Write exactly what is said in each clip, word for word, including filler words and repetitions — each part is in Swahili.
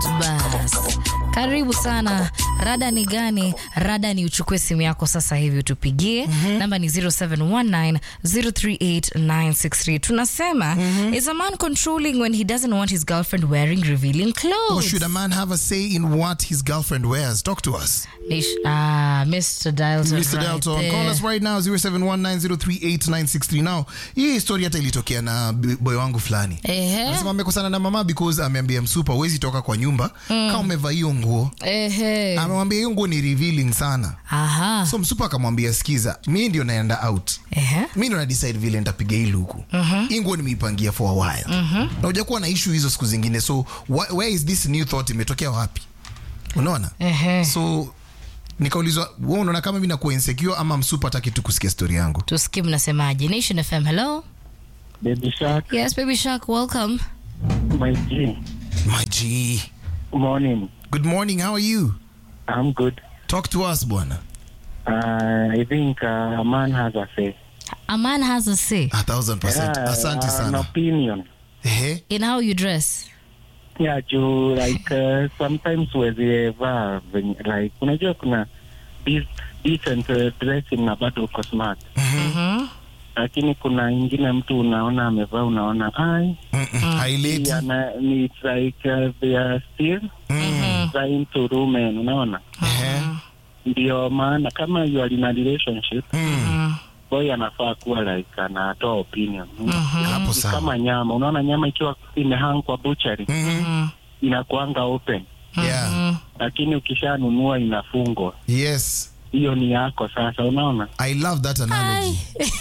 Bas. Karibu sana. Rada ni gani? Rada ni uchukue simu yako sasa hivi utupigie. Mm-hmm. Namba ni zero seven one nine zero three eight nine six three. Tunasema, mm-hmm. is a man controlling when he doesn't want his girlfriend wearing revealing clothes? Or should a man have a say in what his girlfriend wears? Talk to us. Nish, ah, Mister Dalton. Mister right Dalton, there. call us right now zero seven one nine zero three eight nine six three. Now, hii story hata ilitokea na boy wangu fulani. Ehe. Anasema amekosana na mama because ameambia msupa huwezi toka kwa nyumba mm. kama umevaa hiyo nguo. Ehe. Amemwambia hiyo nguo ni revealing sana. Aha. So msupa akamwambia sikiza, mimi ndio naenda out. Ehe. Mimi ndo na decide vile nitapiga hii luku. Mhm. Hii nguo nimeipangia for a while. Mhm. Na hujakuwa na issue hizo siku zingine. So wh where is this new thought imetokea wapi? Unaona? Ehe. So nikaulizwa, wewe unaona kama mimi nakuwa insecure ama msupa hataki tu kusikia story yangu? Tusikie mnasemaje. Nation F M, hello. Baby Shark. Yes, Baby Shark, welcome. My G. My G. Morning. Good morning, how are you? I'm good. Talk to us, bwana. Uh, I think uh, a man has a say. A man has a say A thousand percent. Yeah, Asante an sana. opinion. Ehe. in how you dress. Yeah, juu like uh, sometimes wezieva like unajua kuna de decent uh, dressing na bado uko smart. Mhm. Lakini kuna ingine mtu unaona amevaa unaona ai Highlight. yeah, na, it's like uh, they are still Mm. trying to rumen unaona. Ehe. Ndio maana kama you are in a relationship Mm. boy anafaa kuwa like anatoa opinion. Hapo sawa. Kama nyama, unaona nyama ikiwa imehang kwa butchery Mhm. inakuanga open, Yeah. lakini ukishanunua inafungwa. Yes. Hiyo ni yako sasa, unaona. I love that analogy.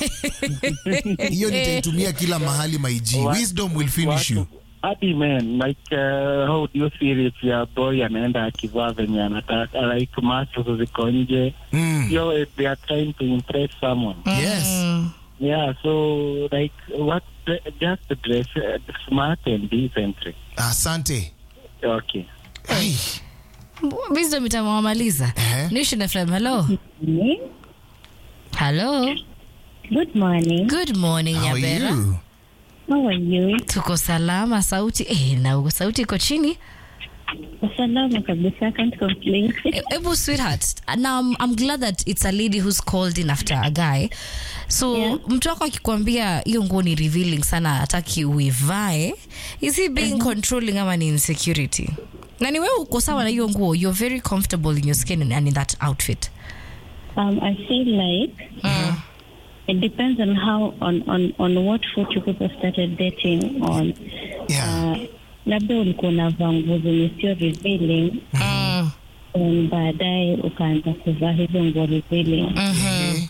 Hiyo nitaitumia kila mahali, my G. What- Wisdom will finish watu- you. Hadi man, like uh, how do you feel if your boy anaenda akivaa venye anataka, like muscles ziko nje. Mm. Yo, they are trying to impress someone. Yes. Yeah, so like what, just dress uh, smart and decently. Asante. Okay. Hey. Wisdom itamwamaliza. Ehe. Nation F M, hello. Hello. Good morning. Good morning, How are Nyabera. you? How are you? Tuko salama, sauti eh, na sauti iko chini. Salama kabisa, can't complain. E- Ebu sweetheart, now I'm, I'm glad that it's a lady who's called in after a guy. So Yeah. mtu wako akikwambia hiyo nguo ni revealing sana, hataki uivae, is he being mm-hmm. controlling ama ni insecurity? Na ni wewe uko sawa na hiyo nguo, you're very comfortable in your skin and in that outfit. Um, I feel like Mm. it depends on how on on on what foot you people started dating on. Yeah. Uh, labda ulikuwa unavaa nguo zenye sio revealing, Mm. um, baadaye ukaanza kuvaa hizo nguo revealing. Mhm.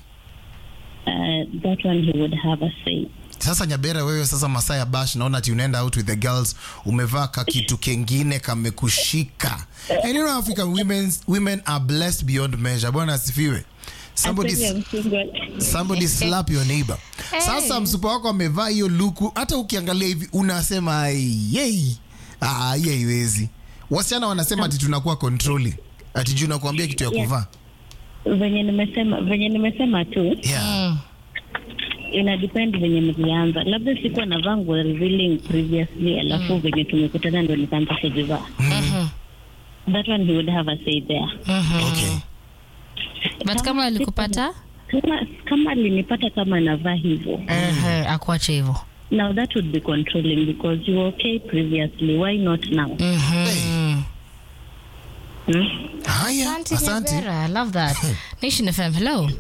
Uh, that one he would have a say. Sasa Nyabera, wewe sasa masaa ya bash, naona ati unaenda out with the girls, umevaa ka kitu kengine kamekushika. And you know African women women are blessed beyond measure. Bwana asifiwe. Somebody Actually, I'm single. somebody slap your neighbor. Hey. Sasa msupa wako amevaa hiyo luku, hata ukiangalia hivi unasema yey. Ah, yeye haiwezi. Wasichana wanasema ati tunakuwa controlling. Ati juu nakuambia kitu ya Yeah. kuvaa. Venye nimesema venye nimesema tu Yeah. Mm. ina depend venye mlianza. Labda sikuwa navaa nguo revealing previously, alafu mm. venye tumekutana ndo nikaanza kuzivaa. Mhm. That one he would have a say there. Mhm. Okay. But kama alikupata, Kama kama alinipata kama navaa hivyo, ehe, akuache hivyo. now that would be controlling because you were okay previously. Why not now? Mhm. Hmm? Haya, Asante, asante. Nyabera, I love that. Nation F M, hello.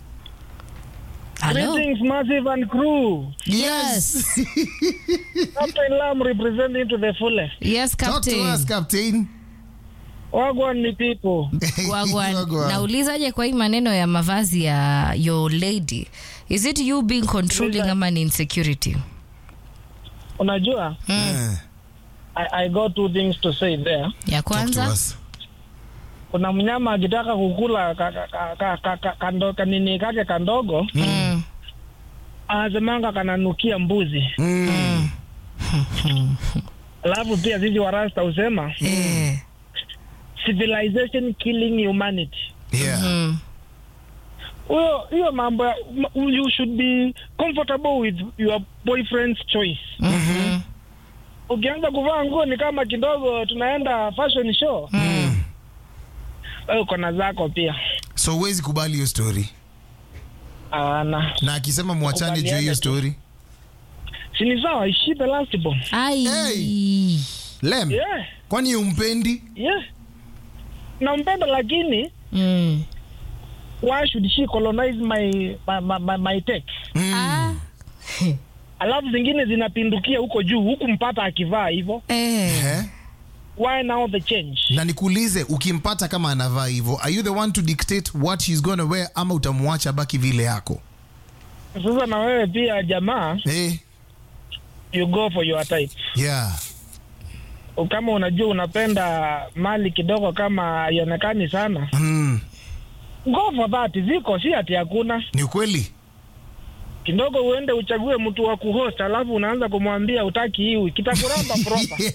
Hello. Greetings, Massive and crew. Yes. Captain Lam representing to the fullest. Yes, Talk to us, Captain. Captain. Wagwan ni people. Wagwan. Wagwan. Naulizaje kwa hii maneno ya mavazi ya your lady? Is it you being controlling ama ni insecurity? Unajua, Eh, I, I got two things to say there. Ya talk to kwanza? us. Kuna mnyama akitaka kukula ka, ka, ka, ka, ka, ka, kando, kanini kake kandogo, Mm. anasemanga kananukia mbuzi. Mm. Alafu pia sisi warasta usema Eh. civilization killing humanity. Yeah. Mm. Hiyo hiyo mambo ya- you should be comfortable with your boyfriend's choice. Mhm. ukianza kuvaa nguo ni kama kidogo tunaenda fashion show. Mm. Wewe uko na zako pia. So huwezi kubali hiyo story. Ana. Na akisema muachane juu hiyo story. Si ni sawa, ishipe last born. Ai. Hey. Lem. Yeah. Kwani umpendi? Yeah. Nampenda lakini Mm. why should she colonize my my my, my, my tech? Mm. Ah. Alafu zingine zinapindukia huko juu, huku mpata akivaa hivyo. Eh. Eh? Why now the change? Na nikuulize, ukimpata kama anavaa hivyo, are you the one to dictate what she's gonna wear ama utamwacha baki vile yako? Sasa na wewe pia jamaa, Eh. you go for your type. Yeah. Kama unajua unapenda mali kidogo kama ionekani sana, Mm. go for that. Ziko si ati hakuna. Ni ukweli? Kidogo uende uchague mtu wa kuhost, alafu unaanza kumwambia utaki hii, kitakuramba proper.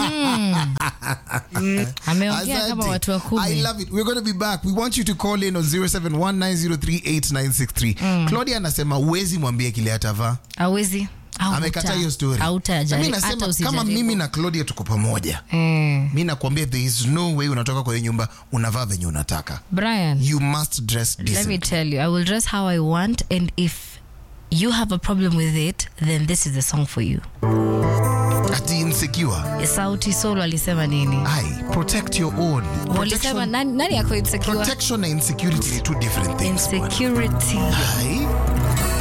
Ameongea kama Asante. watu wa I kumi. love it. We're going to be back. We want you to call in on zero seven one nine zero three eight nine six three. Claudia anasema uwezi mwambie kile atavaa. Hawezi. Hauta- Amekataa hiyo story. hautajaribu, Mimi hata nasema usijaribu. kama mimi na Claudia tuko pamoja. Mm. Mimi nakwambia there is no way unatoka kwa hiyo nyumba unavaa venye unataka. Brian, You must dress let me decent. tell you, I will dress how I want, and if you have a problem with it, then this is the song for you. Ati insecure. Sauti Sol alisema nini? Ai, protect your own. Walisema Protection, nani, nani yako insecure? protection and insecurity are two different things. bwana. Insecurity. Ai.